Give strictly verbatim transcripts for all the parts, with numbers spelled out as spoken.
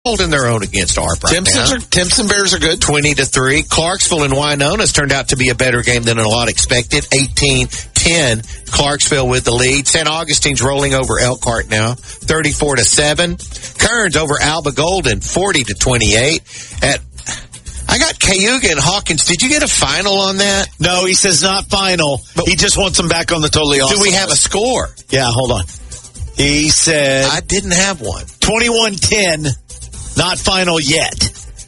holding their own against Arp right Timpson's now. Are, Timpson Bears are good. twenty to three. Clarksville and Winona's turned out to be a better game than a lot expected. eighteen ten. Clarksville with the lead. Saint Augustine's rolling over Elkhart now. thirty-four to seven. Kearns over Alba Golden. forty to twenty-eight. At I got Cayuga and Hawkins. Did you get a final on that? No, he says not final. But he just wants them back on the Totally Awesome. Do we have a score? Yeah, hold on. He said I didn't have one. twenty-one ten, not final yet.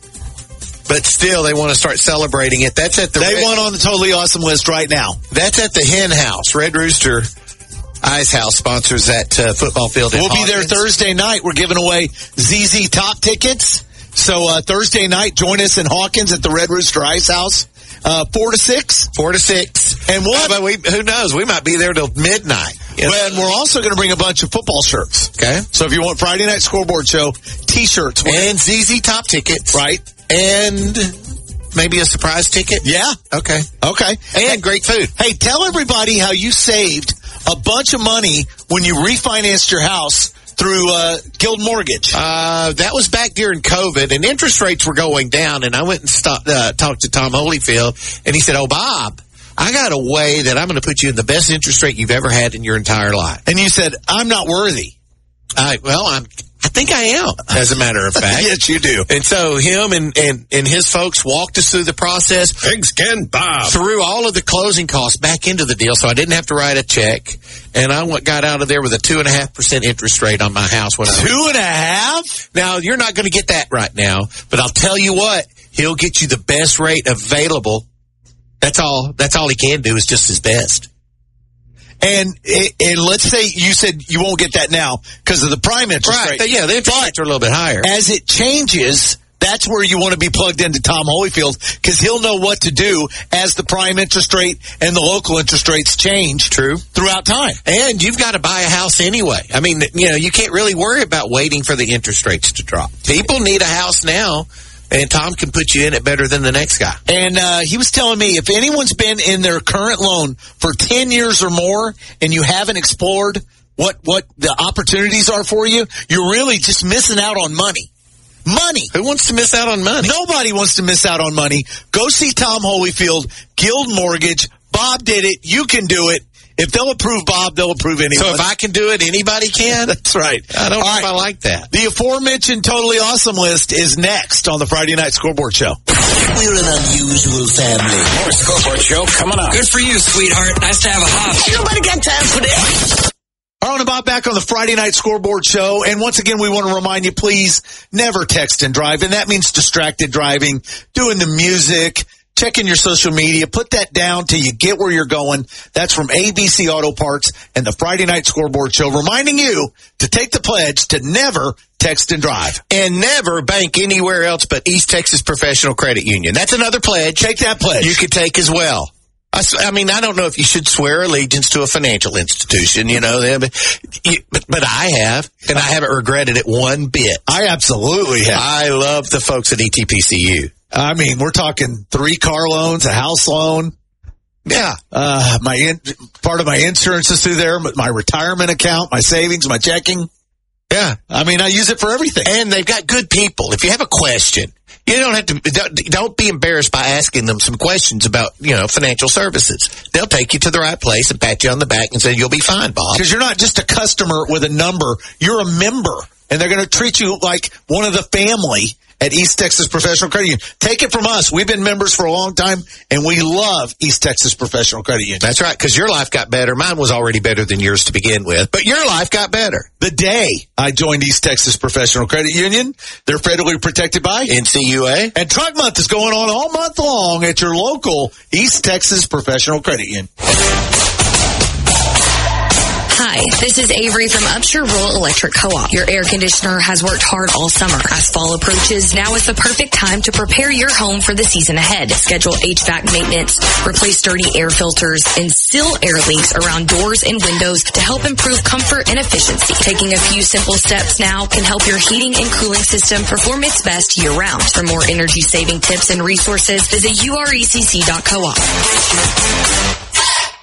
But still, they want to start celebrating it. That's at the They Red, won on the Totally Awesome list right now. That's at the Hen House. Red Rooster Ice House sponsors that uh, football field. We'll be there Thursday night. We're giving away Z Z Top tickets. So uh, Thursday night, join us in Hawkins at the Red Rooster Ice House. Uh, four to six. Four to six. And what? But we, who knows? We might be there till midnight. Well, and we're also going to bring a bunch of football shirts. Okay. So if you want Friday Night Scoreboard Show T-shirts. And Z Z Top tickets. Right. And maybe a surprise ticket. Yeah. Okay. Okay. And great food. Hey, tell everybody how you saved a bunch of money when you refinanced your house through uh, Guild Mortgage. Uh, that was back during COVID, and interest rates were going down, and I went and stopped, uh, talked to Tom Holyfield, and he said, oh, Bob, I got a way that I'm going to put you in the best interest rate you've ever had in your entire life. And you said, I'm not worthy. I, well, I'm, I think I am, as a matter of fact. Yes, you do. And so him and, and, and his folks walked us through the process. Pigskin Bob. Threw all of the closing costs back into the deal, so I didn't have to write a check. And I went, got out of there with a two and a half percent interest rate on my house. When I two and a half? Now, you're not going to get that right now, but I'll tell you what, he'll get you the best rate available. That's all, that's all he can do is just his best. And and let's say you said you won't get that now because of the prime interest right. rate. Yeah, the interest rates are a little bit higher. As it changes, that's where you want to be plugged into Tom Holyfield because he'll know what to do as the prime interest rate and the local interest rates change. True. Throughout time. And you've got to buy a house anyway. I mean, you know, you can't really worry about waiting for the interest rates to drop. People need a house now. And Tom can put you in it better than the next guy. And uh, he was telling me if anyone's been in their current loan for ten years or more and you haven't explored what, what the opportunities are for you, you're really just missing out on money. Money. Who wants to miss out on money? Nobody wants to miss out on money. Go see Tom Holyfield, Guild Mortgage. Bob did it. You can do it. If they'll approve Bob, they'll approve anyone. So if I can do it, anybody can? That's right. I don't All know right. if I like that. The aforementioned Totally Awesome list is next on the Friday Night Scoreboard Show. We're an unusual family. More Scoreboard Show coming up. Good for you, sweetheart. Nice to have a hop. Ain't nobody got time for that. Aaron and Bob back on the Friday Night Scoreboard Show. And once again, we want to remind you, please never text and drive. And that means distracted driving, doing the music, checking your social media. Put that down till you get where you're going. That's from A B C Auto Parts and the Friday Night Scoreboard Show, reminding you to take the pledge to never text and drive. And never bank anywhere else but East Texas Professional Credit Union. That's another pledge. Take that pledge. You could take as well. I, I mean, I don't know if you should swear allegiance to a financial institution, you know, but, but, but I have, and I haven't regretted it one bit. I absolutely have. I love the folks at E T P C U. I mean, we're talking three car loans, a house loan. Yeah. Uh, my in, part of my insurance is through there, my retirement account, my savings, my checking. Yeah. I mean, I use it for everything. And they've got good people. If you have a question, you don't have to, don't, don't be embarrassed by asking them some questions about, you know, financial services. They'll take you to the right place and pat you on the back and say, you'll be fine, Bob. Because you're not just a customer with a number. You're a member. And they're going to treat you like one of the family at East Texas Professional Credit Union. Take it from us. We've been members for a long time, and we love East Texas Professional Credit Union. That's right, because your life got better. Mine was already better than yours to begin with, but your life got better. The day I joined East Texas Professional Credit Union, they're federally protected by N C U A. And Truck Month is going on all month long at your local East Texas Professional Credit Union. Hi, this is Avery from Upshur Rural Electric Co-op. Your air conditioner has worked hard all summer. As fall approaches, now is the perfect time to prepare your home for the season ahead. Schedule H V A C maintenance, replace dirty air filters, and seal air leaks around doors and windows to help improve comfort and efficiency. Taking a few simple steps now can help your heating and cooling system perform its best year-round. For more energy-saving tips and resources, visit U R E C C dot co op.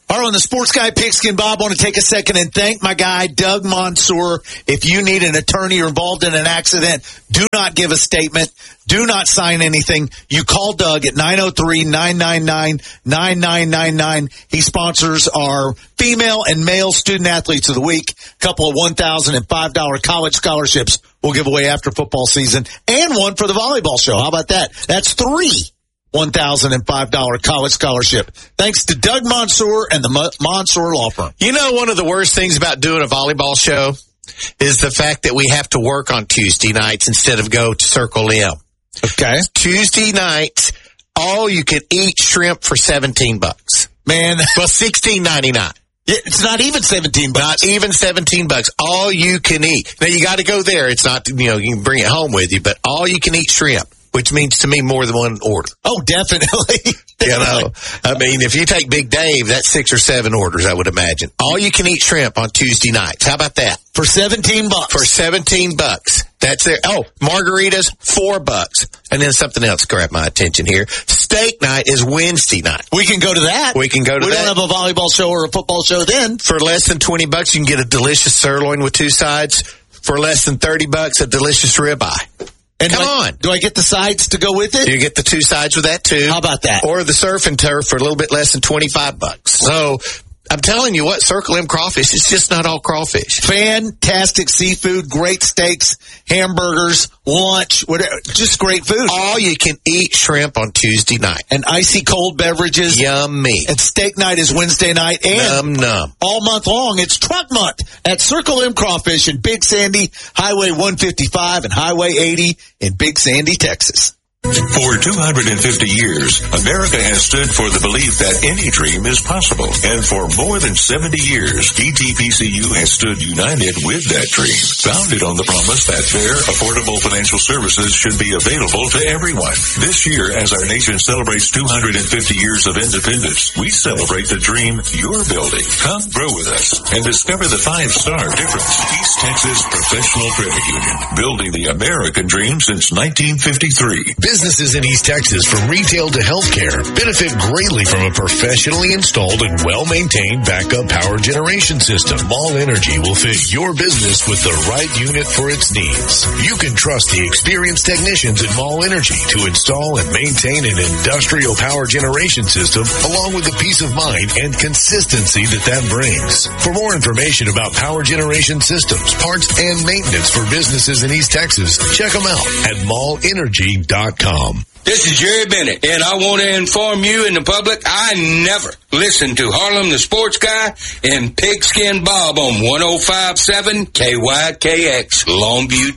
All right, on the Sports Guy Pigskin Bob, I want to take a second and thank my guy, Doug Mansour. If you need an attorney or involved in an accident, do not give a statement. Do not sign anything. You call Doug at nine oh three, nine nine nine, nine nine nine nine. He sponsors our female and male student athletes of the week. A couple of one thousand dollars and five dollars college scholarships we'll give away after football season, and one for the volleyball show. How about that? That's three one thousand five dollars college scholarship. Thanks to Doug Mansour and the Mansour Law Firm. You know, one of the worst things about doing a volleyball show is the fact that we have to work on Tuesday nights instead of go to Circle M. Okay. Tuesday nights, all you can eat shrimp for seventeen bucks. Man. Well, sixteen ninety-nine. It's not even seventeen bucks. Not even seventeen bucks. All you can eat. Now, you got to go there. It's not, you know, you can bring it home with you, but all you can eat shrimp, which means to me more than one order. Oh, definitely. You know, I mean, if you take Big Dave, that's six or seven orders, I would imagine. All you can eat shrimp on Tuesday nights. How about that? For seventeen bucks. For seventeen bucks. That's there. Oh, margaritas, four bucks. And then something else grabbed my attention here. Steak night is Wednesday night. We can go to that. We can go to we that. We don't have a volleyball show or a football show then. For less than twenty bucks, you can get a delicious sirloin with two sides. For less than thirty bucks, a delicious ribeye. And Come do I, on. Do I get the sides to go with it? You get the two sides with that, too. How about that? Or the surf and turf for a little bit less than twenty-five bucks. So, I'm telling you what, Circle M crawfish, it's just not all crawfish. Fantastic seafood, great steaks, hamburgers, lunch, whatever, just great food. All you can eat shrimp on Tuesday night. And icy cold beverages. Yummy. And steak night is Wednesday night. And Num num. all month long, it's truck month at Circle M Crawfish in Big Sandy, Highway one fifty-five and Highway eighty in Big Sandy, Texas. For two hundred fifty years, America has stood for the belief that any dream is possible. And for more than seventy years, E T P C U has stood united with that dream, founded on the promise that fair, affordable financial services should be available to everyone. This year, as our nation celebrates two hundred fifty years of independence, we celebrate the dream you're building. Come grow with us and discover the five-star difference. East Texas Professional Credit Union, building the American dream since nineteen fifty-three. Businesses in East Texas, from retail to healthcare, benefit greatly from a professionally installed and well-maintained backup power generation system. Mall Energy will fit your business with the right unit for its needs. You can trust the experienced technicians at Mall Energy to install and maintain an industrial power generation system, along with the peace of mind and consistency that that brings. For more information about power generation systems, parts, and maintenance for businesses in East Texas, check them out at mall energy dot com. This is Jerry Bennett, and I want to inform you and the public I never listen to Harlem the Sports Guy and Pigskin Bob on one oh five point seven K Y K X, Longview,